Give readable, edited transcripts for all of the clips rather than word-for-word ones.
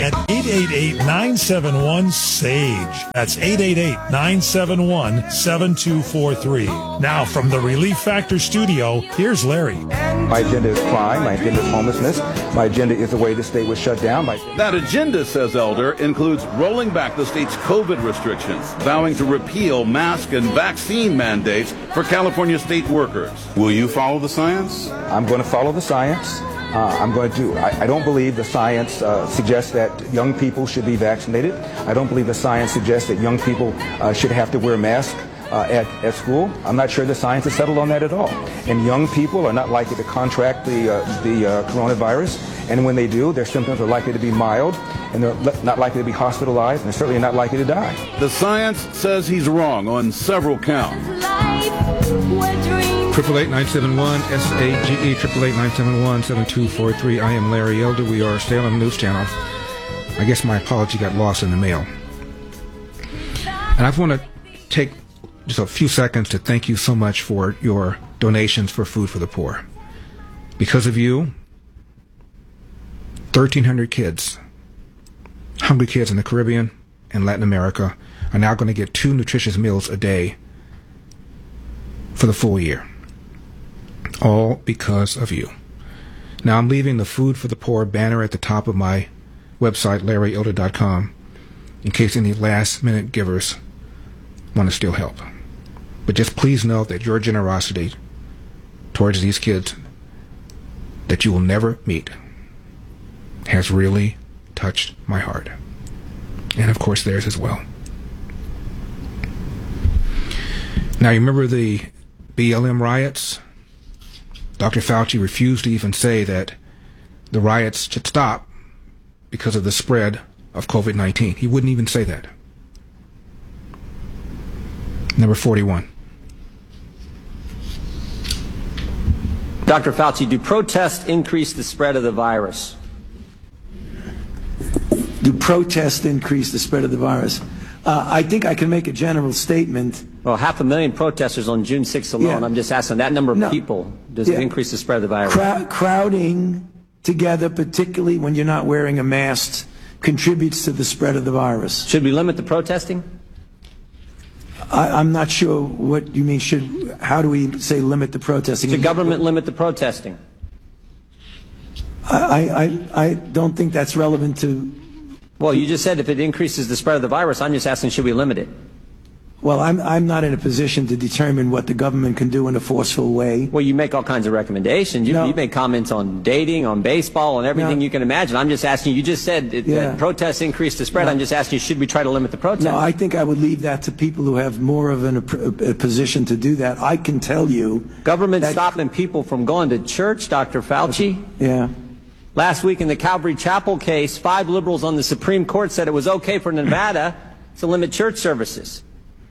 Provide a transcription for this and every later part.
at 888-971-SAGE. That's 888-971-7243. Now, from the Relief Factor studio, here's Larry. My agenda is crime. My agenda is homelessness. My agenda is the way the state was shut down. That agenda, says Elder, includes rolling back the state's COVID restrictions, vowing to repeal mask and vaccine mandates for California state workers. Will you follow the science? I'm going to follow the science. I don't believe the science suggests that young people should be vaccinated. I don't believe the science suggests that young people should have to wear masks at school. I'm not sure the science is settled on that at all. And young people are not likely to contract the coronavirus. And when they do, their symptoms are likely to be mild, and they're not likely to be hospitalized, and they're certainly not likely to die. The science says he's wrong on several counts. 888-971-SAGE, 888-971-7243. I am Larry Elder. We are Salem News Channel. I guess my apology got lost in the mail. And I want to take just a few seconds to thank you so much for your donations for Food for the Poor. Because of you, 1,300 kids, hungry kids in the Caribbean and Latin America, are now going to get 2 nutritious meals a day for the full year. All because of you. Now I'm leaving the Food for the Poor banner at the top of my website, LarryElder.com, in case any last-minute givers want to still help. But just please know that your generosity towards these kids that you will never meet has really touched my heart. And of course theirs as well. Now you remember the BLM riots? Dr. Fauci refused to even say that the riots should stop because of the spread of COVID-19. He wouldn't even say that. Number 41. Dr. Fauci, do protests increase the spread of the virus? Do protests increase the spread of the virus? I think I can make a general statement. Well, 500,000 protesters on June 6th alone. Yeah. I'm just asking that number of people. Does it increase the spread of the virus? Crowding together, particularly when you're not wearing a mask, contributes to the spread of the virus. Should we limit the protesting? I'm not sure what you mean. How do we say limit the protesting? Should government limit the protesting? I don't think that's relevant to... Well, you just said if it increases the spread of the virus. I'm just asking, should we limit it? Well, I'm not in a position to determine what the government can do in a forceful way. Well, you make all kinds of recommendations. You make comments on dating, on baseball, on everything you can imagine. I'm just asking, you just said that protests increase the spread. I'm just asking you, should we try to limit the protests? No, I think I would leave that to people who have more of a position to do that. I can tell you... Government stopping people from going to church, Dr. Fauci? Yeah. Last week in the Calvary Chapel case, 5 liberals on the Supreme Court said it was okay for Nevada to limit church services.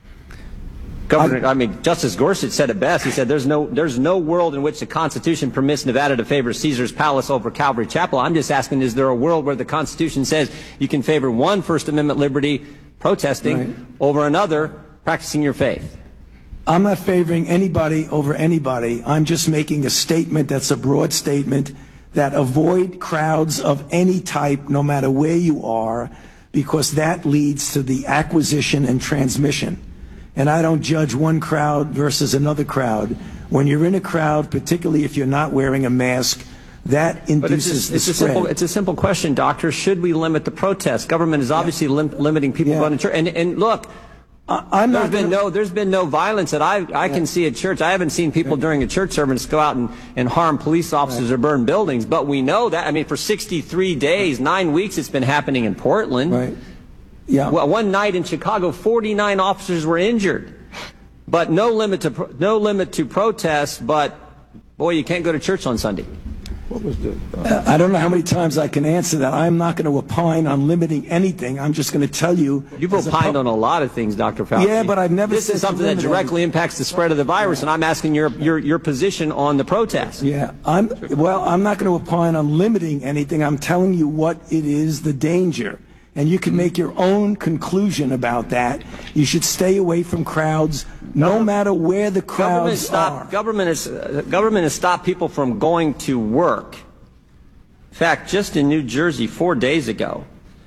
Justice Gorsuch said it best. He said there's no world in which the Constitution permits Nevada to favor Caesar's Palace over Calvary Chapel. I'm just asking, is there a world where the Constitution says you can favor one First Amendment liberty, protesting, over another, practicing your faith? I'm not favoring anybody over anybody. I'm just making a statement that's a broad statement that avoid crowds of any type, no matter where you are, because that leads to the acquisition and transmission. And I don't judge one crowd versus another crowd. When you're in a crowd, particularly if you're not wearing a mask, that induces the spread. It's a simple question, Doctor. Should we limit the protest? Government is obviously limiting people going to church. And look, there's been no violence that I can see at church. I haven't seen people during a church service go out and harm police officers or burn buildings. But we know that, for 63 days, 9 weeks, it's been happening in Portland. Right. Yeah. Well, one night in Chicago, 49 officers were injured, but no limit to protests. But boy, you can't go to church on Sunday. What was the? I don't know how many times I can answer that. I'm not going to opine on limiting anything. I'm just going to tell you. You've opined on a lot of things, Dr. Fauci. Yeah, but I've never. This is something that directly impacts the spread of the virus, and I'm asking your position on the protest. Yeah, I'm not going to opine on limiting anything. I'm telling you what it is, the danger. And you can make your own conclusion about that. You should stay away from crowds, no matter where the crowds are. Government has stopped people from going to work. In fact, just in New Jersey 4 days ago,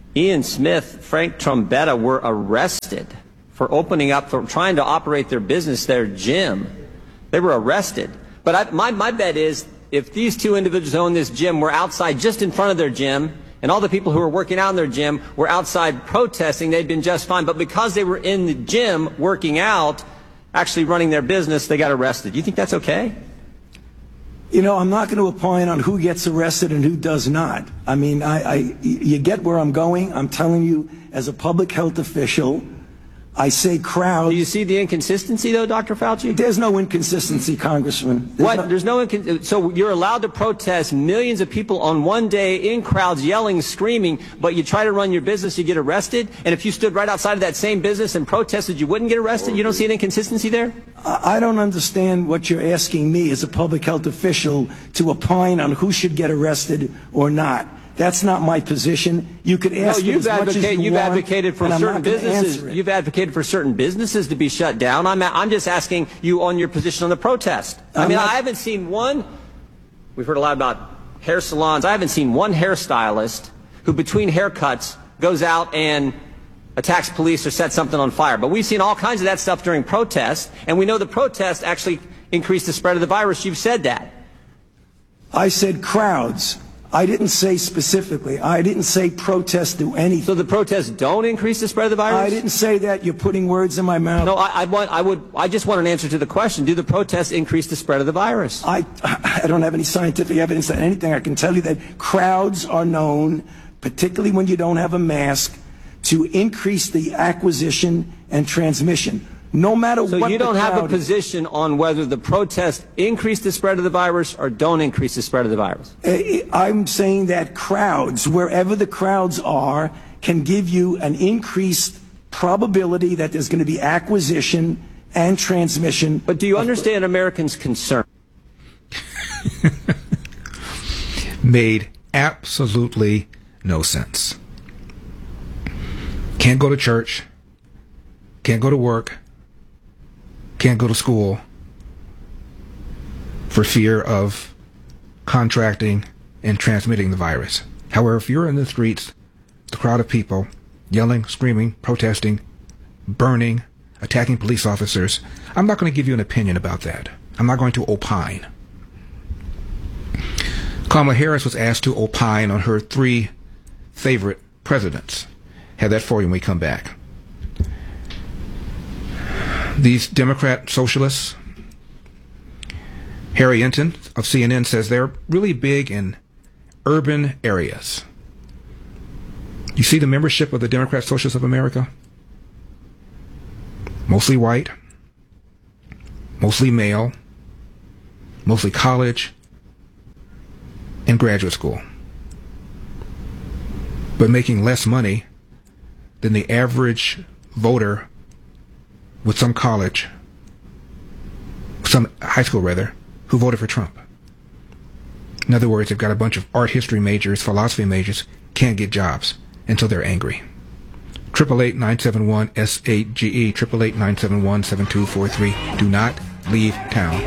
Ian Smith, Frank Trombetta were arrested for opening up, for trying to operate their business, their gym. They were arrested. But my bet is if these two individuals who own this gym were outside just in front of their gym, and all the people who were working out in their gym were outside protesting, they'd been just fine. But because they were in the gym working out, actually running their business, they got arrested. Do you think that's okay? You know, I'm not going to opine on who gets arrested and who does not. I mean, you get where I'm going. I'm telling you, as a public health official, I say crowds. Do you see the inconsistency, though, Dr. Fauci? There's no inconsistency, Congressman. So you're allowed to protest, millions of people on one day in crowds yelling, screaming, but you try to run your business, you get arrested? And if you stood right outside of that same business and protested, you wouldn't get arrested? You don't see an inconsistency there? I don't understand what you're asking me as a public health official to opine on who should get arrested or not. That's not my position. You could ask me as much as you want. You've advocated for certain businesses. You've advocated for certain businesses to be shut down. I'm just asking you on your position on the protest. I haven't seen one. We've heard a lot about hair salons. I haven't seen one hairstylist who, between haircuts, goes out and attacks police or sets something on fire. But we've seen all kinds of that stuff during protests, and we know the protests actually increase the spread of the virus. You've said that. I said crowds. I didn't say specifically. I didn't say protests do anything. So the protests don't increase the spread of the virus? I didn't say that. You're putting words in my mouth. No, I just want an answer to the question. Do the protests increase the spread of the virus? I don't have any scientific evidence on anything. I can tell you that crowds are known, particularly when you don't have a mask, to increase the acquisition and transmission. No matter what. So you don't have a position on whether the protests increase the spread of the virus or don't increase the spread of the virus? I'm saying that crowds, wherever the crowds are, can give you an increased probability that there's going to be acquisition and transmission. But do you understand Americans' concern? Made absolutely no sense. Can't go to church. Can't go to work. Can't go to school for fear of contracting and transmitting the virus. However, if you're in the streets, the crowd of people yelling, screaming, protesting, burning, attacking police officers, I'm not going to give you an opinion about that. I'm not going to opine. Kamala Harris was asked to opine on her 3 favorite presidents. Have that for you when we come back. These Democrat socialists, Harry Enton of CNN says they're really big in urban areas. You see the membership of the Democrat Socialists of America? Mostly white, mostly male, mostly college and graduate school, but making less money than the average voter with some college, some high school rather, who voted for Trump. In other words, they've got a bunch of art history majors, philosophy majors, can't get jobs until they're angry. 888-971-SAGE, 888-971-7243. Do not leave town.